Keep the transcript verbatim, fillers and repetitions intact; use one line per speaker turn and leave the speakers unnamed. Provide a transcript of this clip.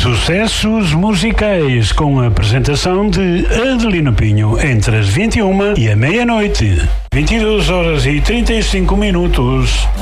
Sucessos musicais com a apresentação de Adelino Pinho entre as vinte e uma e a meia-noite. vinte e duas horas e trinta e cinco minutos.